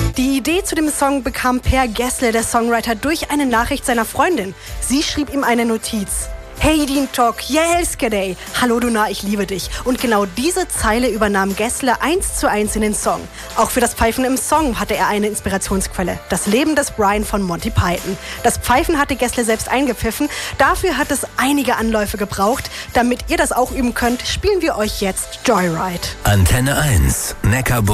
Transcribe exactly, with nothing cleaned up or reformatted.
Die Idee zu dem Song bekam Per Gessle, der Songwriter, durch eine Nachricht seiner Freundin. Sie schrieb ihm eine Notiz. Hey Din Tok, yeah, Elskadej. Hallo du Nah, ich liebe dich. Und genau diese Zeile übernahm Gessle eins zu eins in den Song. Auch für das Pfeifen im Song hatte er eine Inspirationsquelle. Das Leben des Brian von Monty Python. Das Pfeifen hatte Gessle selbst eingepfiffen. Dafür hat es einige Anläufe gebraucht. Damit ihr das auch üben könnt, spielen wir euch jetzt Joyride. Antenne eins, Neckarburg.